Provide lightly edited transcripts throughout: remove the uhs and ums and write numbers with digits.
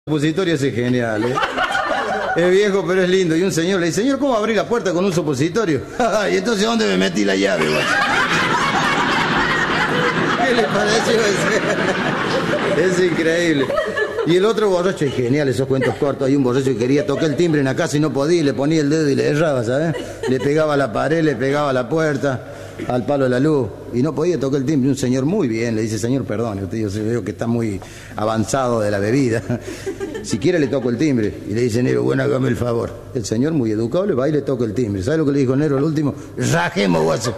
supositorio ese es genial, ¿eh? Es viejo, pero es lindo. Y un señor le dice, señor, ¿cómo abrir la puerta con un supositorio? ¿Y entonces dónde me metí la llave, guacho? ¿Qué le pareció ese? Es increíble. Y el otro borracho, es genial esos cuentos cortos. Hay un borracho que quería tocar el timbre en la casa y no podía, y le ponía el dedo y le erraba, ¿sabes? Le pegaba a la pared, le pegaba a la puerta, al palo de la luz, y no podía tocar el timbre. Un señor muy bien le dice, señor, perdone, usted, yo veo que está muy avanzado de la bebida. Si quiere le toco el timbre. Y le dice, Nero, bueno, hágame el favor. El señor, muy educado, le va y le toca el timbre. ¿Sabe lo que le dijo Nero al último? Rajemos, guaso.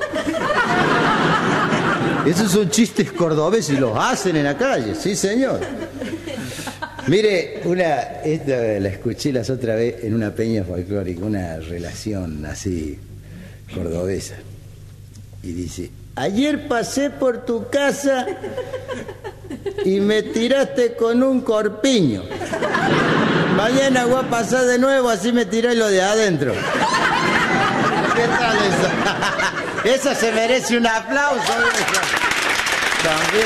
Esos son chistes cordobeses y los hacen en la calle, sí, señor. Mire, esta la escuché las otra vez en una peña folclórica, una relación así cordobesa. Y dice, ayer pasé por tu casa y me tiraste con un corpiño. Mañana voy a pasar de nuevo, así me tiré lo de adentro. ¿Qué tal esa? Esa se merece un aplauso. Esa. También.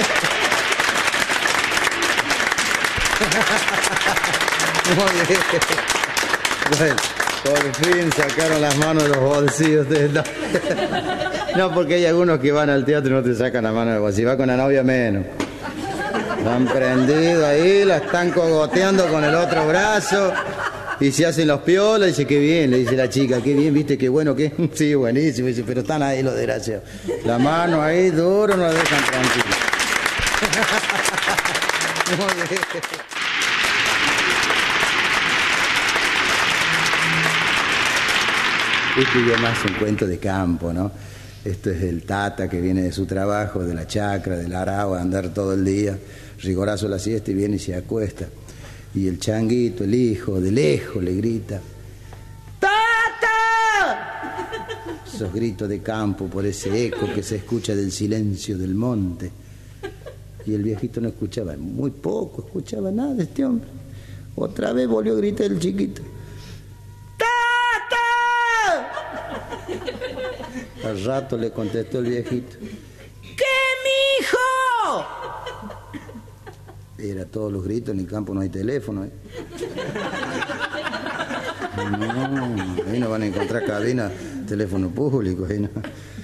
Muy bien. Bueno, por fin sacaron las manos de los bolsillos de la... No, porque hay algunos que van al teatro y no te sacan la mano del bolsillo. Si va con la novia, menos. La han prendido ahí, la están cogoteando con el otro brazo y se hacen los piolas. Y dice, qué bien, le dice la chica, qué bien, viste, qué bueno, qué. Sí, buenísimo. Dice, pero están ahí los desgraciados. La mano ahí, duro, no la dejan tranquila. Muy bien. Este ya más un cuento de campo, ¿no? Esto es el tata que viene de su trabajo, de la chacra, del arao, a andar todo el día, rigorazo la siesta y viene y se acuesta. Y el changuito, el hijo, de lejos le grita, ¡Tata! Esos gritos de campo por ese eco que se escucha del silencio del monte. Y el viejito no escuchaba, muy poco escuchaba nada de este hombre. Otra vez volvió a gritar el chiquito. Al rato le contestó el viejito. ¿Qué, mijo? Era todos los gritos, en el campo no hay teléfono, ¿eh? No, ahí no van a encontrar cabina, teléfono público, ahí no.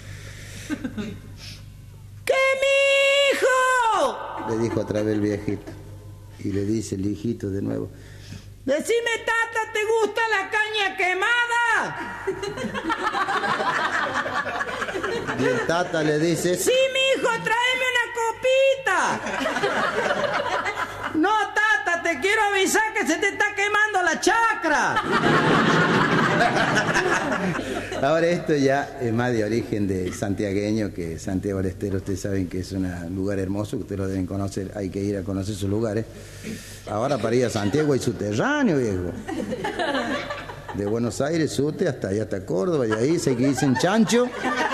¿Qué, mijo? Le dijo otra vez el viejito. Y le dice el hijito de nuevo. Decime, tata, ¿te gusta la caña quemada? Y el tata le dice, sí, mijo, tráeme una copita. No, tata, te quiero avisar que se te está quemando la chacra. Ahora esto ya es más de origen de santiagueño, que Santiago del Estero, ustedes saben que es un lugar hermoso, que ustedes lo deben conocer, hay que ir a conocer sus lugares. Ahora para ir a Santiago hay subterráneo, viejo. De Buenos Aires, Sute, hasta allá, hasta Córdoba, y ahí se que dicen Chancho.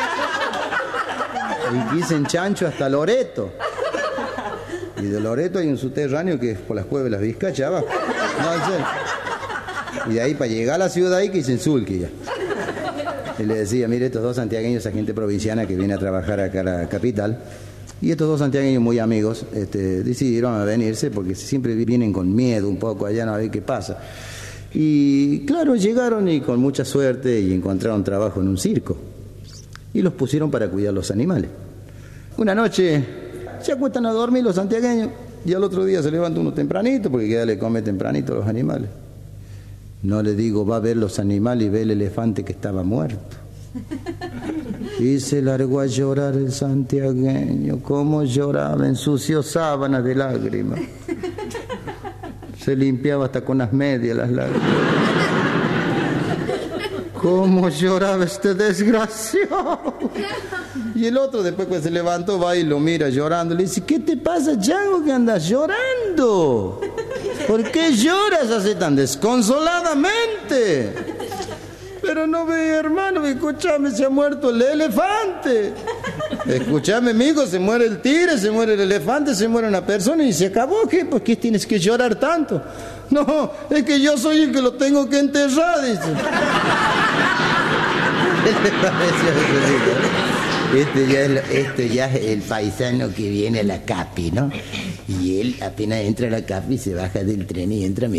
Y dicen Chancho hasta Loreto. Y de Loreto hay un subterráneo que es por las cuevas de las Vizcachas abajo. No, y de ahí para llegar a la ciudad ahí que dicen Sulqui ya. Y le decía, mire, estos dos santiagueños, esa gente provinciana que viene a trabajar acá a la capital, y estos dos santiagueños muy amigos decidieron venirse porque siempre vienen con miedo un poco allá, no a ver qué pasa. Y claro, llegaron y con mucha suerte y encontraron trabajo en un circo. Y los pusieron para cuidar los animales. Una noche se acuestan a dormir los santiagueños y al otro día se levanta uno tempranito porque ya le come tempranito a los animales. No le digo, va a ver los animales y ve el elefante que estaba muerto. Y se largó a llorar el santiagueño. Cómo lloraba, ensució sábanas de lágrimas. Se limpiaba hasta con las medias las lágrimas. ¿Cómo lloraba este desgraciado? Y el otro después que se levantó va y lo mira llorando. Le dice, ¿qué te pasa, chango, que andas llorando? ¿Por qué lloras así tan desconsoladamente? Pero no ve, hermano, escúchame, se ha muerto el elefante. Escúchame, amigo, se muere el tigre, se muere el elefante, se muere una persona y se acabó. ¿Qué? ¿Por qué tienes que llorar tanto? No, es que yo soy el que lo tengo que enterrar, dice. Este ya es el paisano que viene a la capi, ¿no? Y él apenas entra a la CAF y se baja del tren y entra